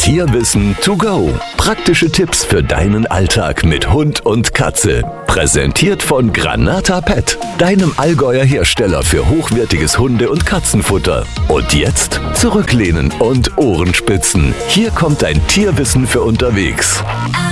Tierwissen to go. Praktische Tipps für deinen Alltag mit Hund und Katze. Präsentiert von Granata Pet, deinem Allgäuer Hersteller für hochwertiges Hunde- und Katzenfutter. Und jetzt zurücklehnen und Ohren spitzen. Hier kommt dein Tierwissen für unterwegs.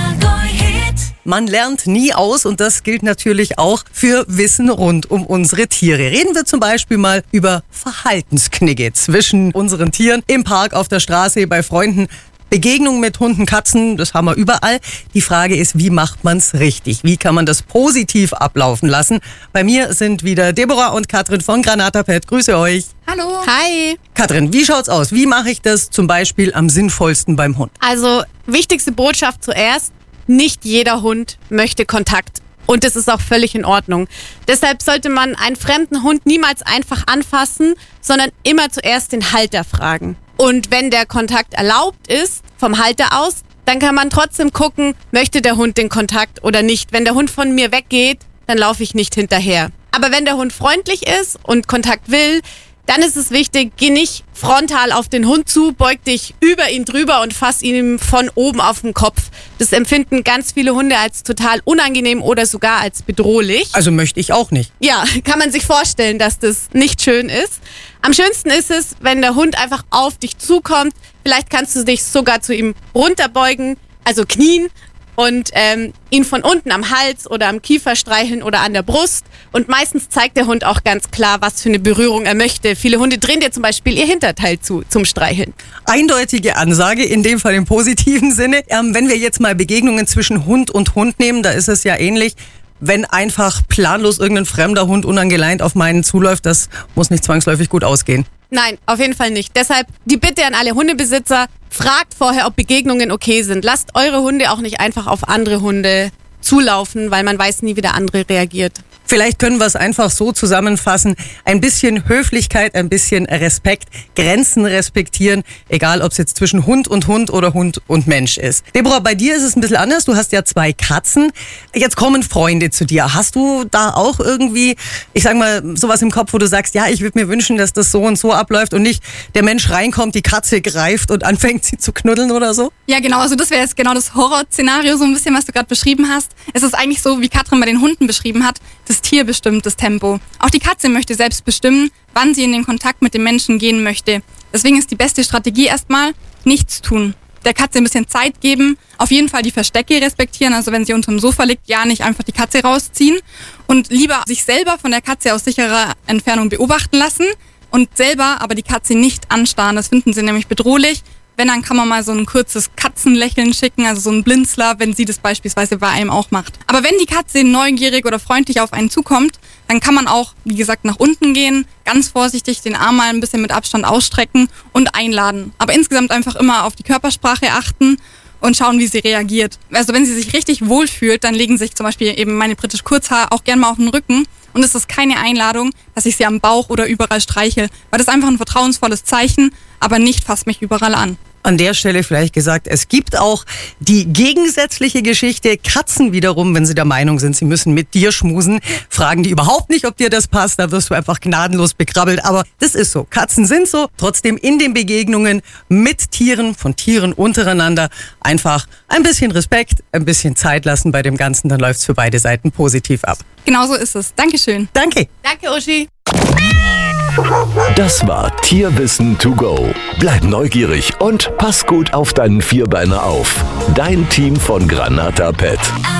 Man lernt nie aus und das gilt natürlich auch für Wissen rund um unsere Tiere. Reden wir zum Beispiel mal über Verhaltensknigge zwischen unseren Tieren im Park, auf der Straße, bei Freunden. Begegnungen mit Hunden, Katzen, das haben wir überall. Die Frage ist, wie macht man's richtig? Wie kann man das positiv ablaufen lassen? Bei mir sind wieder Deborah und Katrin von Granata Pet. Grüße euch. Hallo. Hi. Katrin, wie schaut's aus? Wie mache ich das zum Beispiel am sinnvollsten beim Hund? Also, wichtigste Botschaft zuerst. Nicht jeder Hund möchte Kontakt. Und das ist auch völlig in Ordnung. Deshalb sollte man einen fremden Hund niemals einfach anfassen, sondern immer zuerst den Halter fragen. Und wenn der Kontakt erlaubt ist, vom Halter aus, dann kann man trotzdem gucken, möchte der Hund den Kontakt oder nicht. Wenn der Hund von mir weggeht, dann laufe ich nicht hinterher. Aber wenn der Hund freundlich ist und Kontakt will, dann ist es wichtig, geh nicht frontal auf den Hund zu, beug dich über ihn drüber und fass ihn von oben auf den Kopf. Das empfinden ganz viele Hunde als total unangenehm oder sogar als bedrohlich. Also möchte ich auch nicht. Ja, kann man sich vorstellen, dass das nicht schön ist. Am schönsten ist es, wenn der Hund einfach auf dich zukommt. Vielleicht kannst du dich sogar zu ihm runterbeugen, also knien und ihn von unten am Hals oder am Kiefer streicheln oder an der Brust. Und meistens zeigt der Hund auch ganz klar, was für eine Berührung er möchte. Viele Hunde drehen dir zum Beispiel ihr Hinterteil zu zum Streicheln. Eindeutige Ansage, in dem Fall im positiven Sinne. Wenn wir jetzt mal Begegnungen zwischen Hund und Hund nehmen, da ist es ja ähnlich. Wenn einfach planlos irgendein fremder Hund unangeleint auf meinen zuläuft, das muss nicht zwangsläufig gut ausgehen. Nein, auf jeden Fall nicht. Deshalb die Bitte an alle Hundebesitzer, fragt vorher, ob Begegnungen okay sind. Lasst eure Hunde auch nicht einfach auf andere Hunde zulaufen, weil man weiß nie, wie der andere reagiert. Vielleicht können wir es einfach so zusammenfassen. Ein bisschen Höflichkeit, ein bisschen Respekt, Grenzen respektieren, egal ob es jetzt zwischen Hund oder Hund und Mensch ist. Deborah, bei dir ist es ein bisschen anders. Du hast ja 2 Katzen. Jetzt kommen Freunde zu dir. Hast du da auch irgendwie, ich sag mal, sowas im Kopf, wo du sagst, ja, ich würde mir wünschen, dass das so und so abläuft und nicht der Mensch reinkommt, die Katze greift und anfängt sie zu knuddeln oder so? Ja, genau. Also das wäre jetzt genau das Horrorszenario, so ein bisschen, was du gerade beschrieben hast. Es ist eigentlich so, wie Katrin bei den Hunden beschrieben hat, das Tier bestimmt das Tempo. Auch die Katze möchte selbst bestimmen, wann sie in den Kontakt mit dem Menschen gehen möchte. Deswegen ist die beste Strategie erstmal, nichts tun. Der Katze ein bisschen Zeit geben, auf jeden Fall die Verstecke respektieren, also wenn sie unterm Sofa liegt, ja nicht einfach die Katze rausziehen und lieber sich selber von der Katze aus sicherer Entfernung beobachten lassen und selber aber die Katze nicht anstarren, das finden sie nämlich bedrohlich. Wenn, dann kann man mal so ein kurzes Katzenlächeln schicken, also so ein Blinzler, wenn sie das beispielsweise bei einem auch macht. Aber wenn die Katze neugierig oder freundlich auf einen zukommt, dann kann man auch, wie gesagt, nach unten gehen, ganz vorsichtig den Arm mal ein bisschen mit Abstand ausstrecken und einladen. Aber insgesamt einfach immer auf die Körpersprache achten und schauen, wie sie reagiert. Also wenn sie sich richtig wohlfühlt, dann legen sich zum Beispiel eben meine British Kurzhaar auch gern mal auf den Rücken. Und es ist keine Einladung, dass ich sie am Bauch oder überall streichel, weil das ist einfach ein vertrauensvolles Zeichen, aber nicht fasst mich überall an. An der Stelle vielleicht gesagt, es gibt auch die gegensätzliche Geschichte. Katzen wiederum, wenn sie der Meinung sind, sie müssen mit dir schmusen, fragen die überhaupt nicht, ob dir das passt. Da wirst du einfach gnadenlos bekrabbelt. Aber das ist so. Katzen sind so. Trotzdem in den Begegnungen mit Tieren, von Tieren untereinander, einfach ein bisschen Respekt, ein bisschen Zeit lassen bei dem Ganzen. Dann läuft es für beide Seiten positiv ab. Genau so ist es. Dankeschön. Danke. Danke, Uschi. Das war Tierwissen to go. Bleib neugierig und pass gut auf deinen Vierbeiner auf. Dein Team von Granata Pet.